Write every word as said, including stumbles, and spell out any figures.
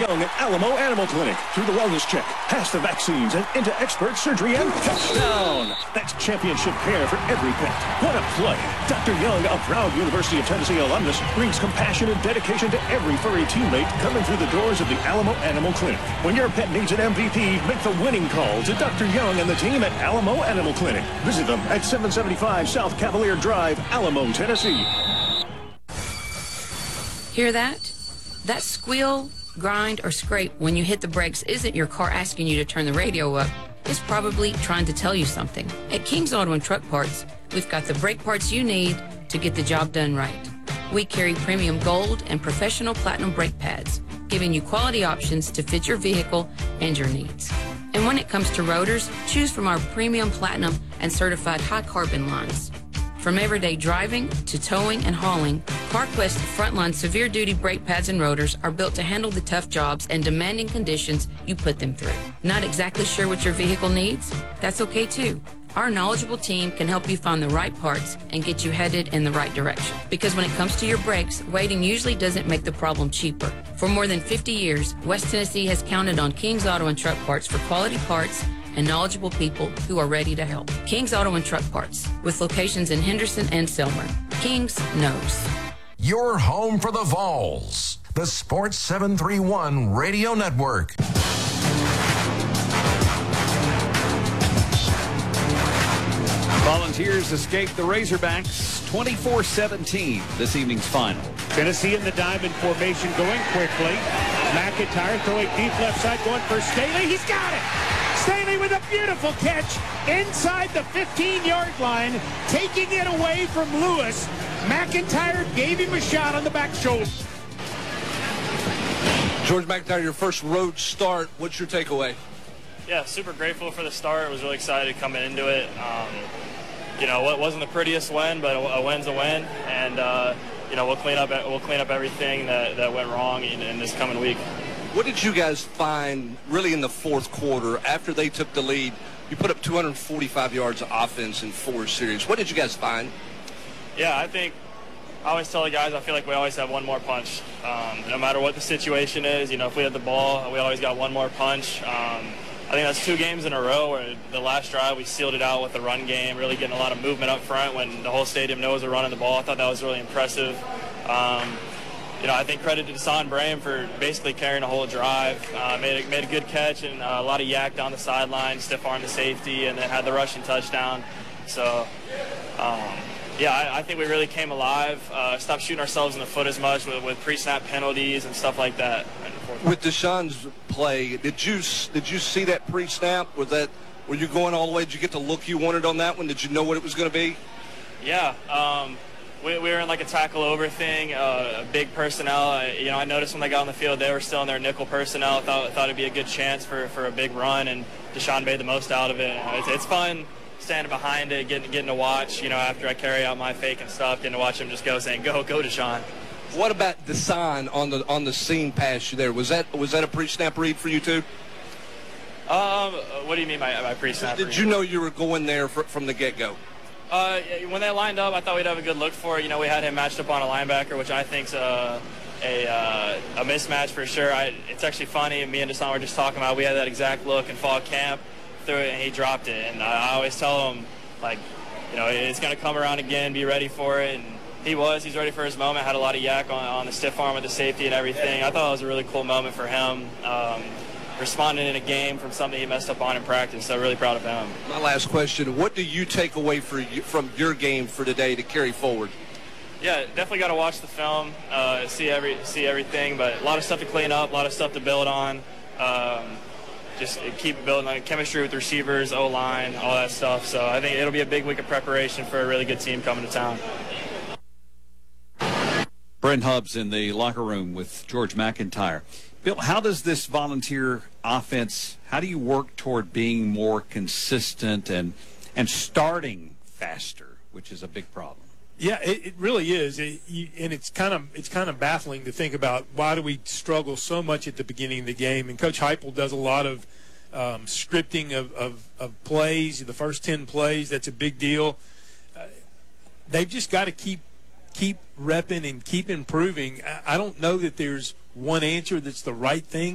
Young at Alamo Animal Clinic. Through the wellness check, past the vaccines, and into expert surgery and touchdown. That's championship care for every pet. What a play. Doctor Young, a proud University of Tennessee alumnus, brings compassion and dedication to every furry teammate coming through the doors of the Alamo Animal Clinic. When your pet needs an M V P, make the winning call to Doctor Young and the team at Alamo Animal Clinic. Visit them at seven seventy-five South Cavalier Drive, Alamo, Tennessee. Hear that? That squeal, grind, or scrape when you hit the brakes isn't your car asking you to turn the radio up. It's probably trying to tell you something. At King's Auto and Truck Parts, we've got the brake parts you need to get the job done right. We carry premium gold and professional platinum brake pads, giving you quality options to fit your vehicle and your needs. And when it comes to rotors, choose from our premium platinum and certified high carbon lines. From everyday driving to towing and hauling, CarQuest Frontline Severe Duty brake pads and rotors are built to handle the tough jobs and demanding conditions you put them through. Not exactly sure what your vehicle needs? That's okay too. Our knowledgeable team can help you find the right parts and get you headed in the right direction. Because when it comes to your brakes, waiting usually doesn't make the problem cheaper. For more than fifty years, West Tennessee has counted on King's Auto and Truck Parts for quality parts and knowledgeable people who are ready to help. King's Auto and Truck Parts, with locations in Henderson and Selmer. King's knows. Your home for the Vols. The Sports seven thirty-one Radio Network. Volunteers escape the Razorbacks twenty-four seventeen, this evening's final. Tennessee in the diamond formation going quickly. McIntyre throwing deep left side, going for Staley. He's got it! Staley with a beautiful catch inside the fifteen-yard line, taking it away from Lewis. McIntyre gave him a shot on the back shoulder. George McIntyre, your first road start. What's your takeaway? Yeah, super grateful for the start. I was really excited coming into it. Um, you know, it wasn't the prettiest win, but a win's a win, and uh, you know, we'll clean up we'll clean up everything that, that went wrong in, in this coming week. What did you guys find really in the fourth quarter after they took the lead? You put up two hundred forty-five yards of offense in four series. What did you guys find? Yeah, I think I always tell the guys I feel like we always have one more punch. Um, no matter what the situation is, you know, if we had the ball, we always got one more punch. Um, I think that's two games in a row where the last drive we sealed it out with the run game, really getting a lot of movement up front when the whole stadium knows we're running the ball. I thought that was really impressive. Um, you know, I think credit to Desan Braham for basically carrying the whole drive. Uh, made, a, made a good catch and uh, a lot of yak down the sideline, stiff arm to safety, and then had the rushing touchdown. So, um, yeah, I, I think we really came alive. Uh, stopped shooting ourselves in the foot as much with, with pre-snap penalties and stuff like that. With Deshaun's play, did you did you see that pre-snap? Was that were you going all the way? Did you get the look you wanted on that one? Did you know what it was going to be? Yeah, um, we, we were in like a tackle over thing, uh, big personnel. I, you know, I noticed when they got on the field, they were still in their nickel personnel. I thought thought it'd be a good chance for, for a big run, and Deshaun made the most out of it. It's, it's fun standing behind it, getting getting to watch. You know, after I carry out my fake and stuff, getting to watch him just go, saying, "Go, go, Deshaun." What about Desan on the on the seam pass you there? Was that was that a pre-snap read for you too? Um, what do you mean by, by pre-snap? Did you know you were going there for, from the get-go? Uh, when they lined up, I thought we'd have a good look for it. You know, we had him matched up on a linebacker, which I think's a a, uh, a mismatch for sure. I, it's actually funny. Me and Desan were just talking about. We had that exact look in fall camp, threw it, and he dropped it. And I, I always tell him, like, you know, it's going to come around again. Be ready for it. And he was. He's ready for his moment. Had a lot of yak on, on the stiff arm with the safety and everything. I thought it was a really cool moment for him. Um, responding in a game from something he messed up on in practice. So really proud of him. My last question, what do you take away for you, from your game for today to carry forward? Yeah, definitely got to watch the film, uh, see every see everything, but a lot of stuff to clean up, a lot of stuff to build on. Um, just keep building on chemistry with receivers, O-line, all that stuff. So I think it'll be a big week of preparation for a really good team coming to town. Brent Hubbs in the locker room with George McIntyre. Bill, how does this volunteer offense, how do you work toward being more consistent and and starting faster, which is a big problem? Yeah, it, it really is, it, you, and it's kind of it's kind of baffling to think about why do we struggle so much at the beginning of the game. And Coach Heupel does a lot of um, scripting of, of, of plays, the first ten plays. That's a big deal. Uh, they've just got to keep keep repping and keep improving. I, I don't know that there's one answer that's the right thing.